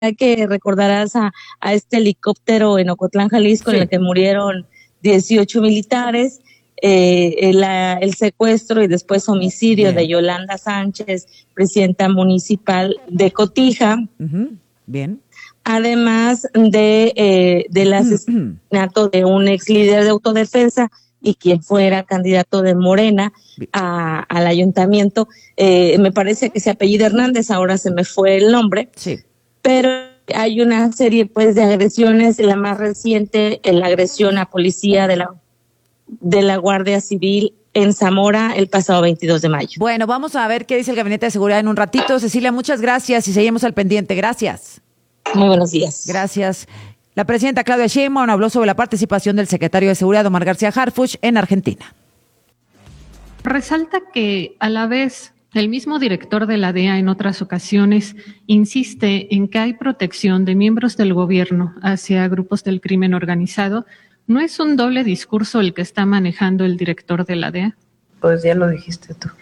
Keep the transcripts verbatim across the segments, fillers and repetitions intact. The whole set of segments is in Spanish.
que recordarás a, a este helicóptero en Ocotlán, Jalisco, sí, en el que murieron dieciocho militares, eh, la, el secuestro y después homicidio Bien. de Yolanda Sánchez, presidenta municipal de Cotija. Uh-huh. Bien. Además de eh, del asesinato de un ex líder de autodefensa y quien fuera candidato de Morena a, al ayuntamiento. Eh, me parece que se apellida Hernández, ahora se me fue el nombre. Sí. Pero hay una serie pues de agresiones, la más reciente, la agresión a policía de la de la Guardia Civil en Zamora el pasado veintidós de mayo. Bueno, vamos a ver qué dice el Gabinete de Seguridad en un ratito. Cecilia, muchas gracias y seguimos al pendiente. Gracias. Muy buenos días. Gracias. La presidenta Claudia Sheinbaum habló sobre la participación del secretario de Seguridad, Omar García Harfuch, en Argentina. Resalta que a la vez el mismo director de la D E A en otras ocasiones insiste en que hay protección de miembros del gobierno hacia grupos del crimen organizado. ¿No es un doble discurso el que está manejando el director de la D E A? Pues ya lo dijiste tú.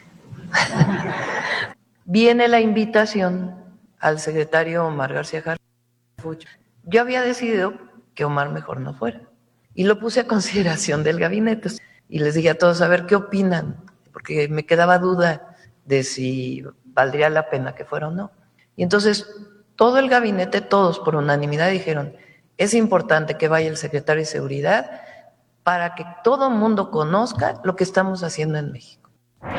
Viene la invitación al secretario Omar García Harfuch. Yo había decidido que Omar mejor no fuera y lo puse a consideración del gabinete y les dije a todos a ver qué opinan, porque me quedaba duda de si valdría la pena que fuera o no. Y entonces todo el gabinete, todos por unanimidad dijeron, es importante que vaya el secretario de Seguridad para que todo el mundo conozca lo que estamos haciendo en México.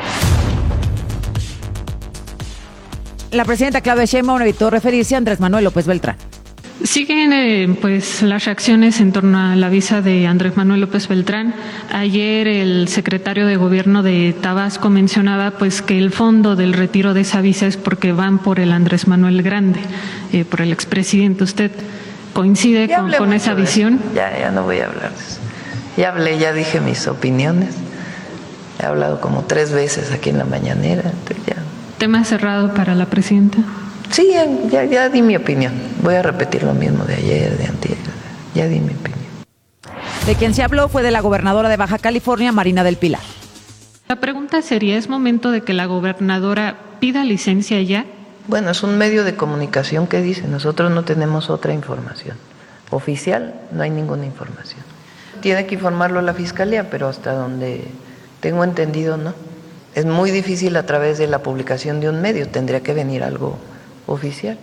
La presidenta Claudia Sheinbaum evitó referirse a Andrés Manuel López Beltrán. Siguen eh, pues las reacciones en torno a la visa de Andrés Manuel López Beltrán. Ayer el secretario de Gobierno de Tabasco mencionaba pues que el fondo del retiro de esa visa es porque van por el Andrés Manuel Grande, eh, por el expresidente. ¿Usted coincide con, con esa visión? Ya, ya no voy a hablar de eso. Ya hablé, ya dije mis opiniones. He hablado como tres veces aquí en la mañanera. Entonces ya. ¿Tema cerrado para la presidenta? Sí, ya, ya di mi opinión. Voy a repetir lo mismo de ayer, de antier. Ya di mi opinión. De quien se habló fue de la gobernadora de Baja California, Marina del Pilar. La pregunta sería, ¿es momento de que la gobernadora pida licencia ya? Bueno, es un medio de comunicación que dice, nosotros no tenemos otra información. Oficial, no hay ninguna información. Tiene que informarlo la Fiscalía, pero hasta donde tengo entendido, no. Es muy difícil a través de la publicación de un medio, tendría que venir algo oficial.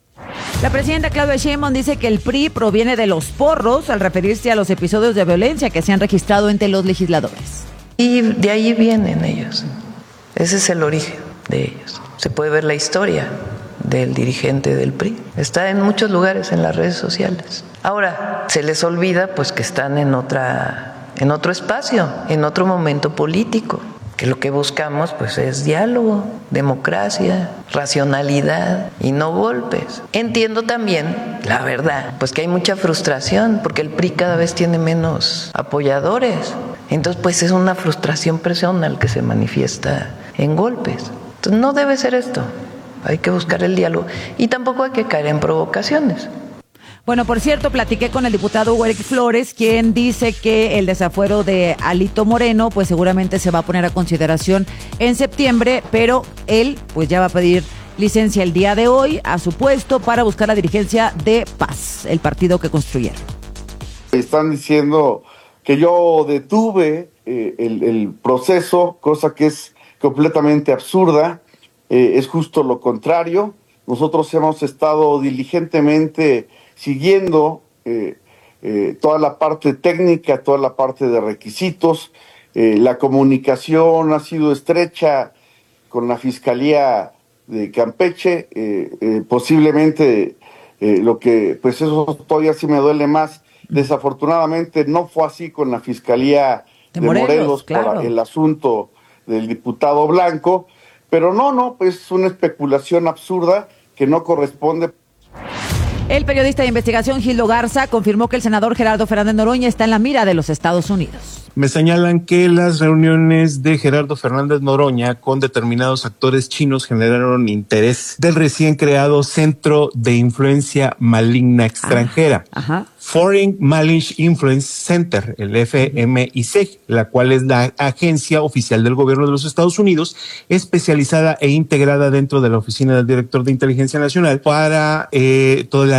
La presidenta Claudia Sheinbaum dice que el P R I proviene de los porros al referirse a los episodios de violencia que se han registrado entre los legisladores. Y de ahí vienen ellos. Ese es el origen de ellos. Se puede ver la historia del dirigente del P R I. Está en muchos lugares en las redes sociales. Ahora, se les olvida pues que están en otra, en otro espacio, en otro momento político. Que lo que buscamos pues es diálogo, democracia, racionalidad y no golpes. Entiendo también, la verdad, pues que hay mucha frustración porque el P R I cada vez tiene menos apoyadores. Entonces pues es una frustración personal que se manifiesta en golpes. Entonces no debe ser esto, hay que buscar el diálogo y tampoco hay que caer en provocaciones. Bueno, por cierto, platiqué con el diputado Hugo Eric Flores, quien dice que el desafuero de Alito Moreno, pues seguramente se va a poner a consideración en septiembre, pero él pues ya va a pedir licencia el día de hoy a su puesto para buscar la dirigencia de Paz, el partido que construyeron. Están diciendo que yo detuve eh, el, el proceso, cosa que es completamente absurda, eh, es justo lo contrario. Nosotros hemos estado diligentemente siguiendo eh, eh, toda la parte técnica, toda la parte de requisitos. Eh, la comunicación ha sido estrecha con la Fiscalía de Campeche. Eh, eh, posiblemente eh, lo que, pues eso todavía sí me duele más. Desafortunadamente no fue así con la Fiscalía de, de Morelos, Morelos claro. Por el asunto del diputado Blanco. Pero no, no, pues es una especulación absurda que no corresponde. El periodista de investigación Gildo Garza confirmó que el senador Gerardo Fernández Noroña está en la mira de los Estados Unidos. me señalan que las reuniones de Gerardo Fernández Noroña con determinados actores chinos generaron interés del recién creado Centro de Influencia Maligna Extranjera. Ah, ajá. Foreign Malice Influence Center, el F M I C, la cual es la agencia oficial del gobierno de los Estados Unidos, especializada e integrada dentro de la oficina del director de Inteligencia Nacional para eh, toda la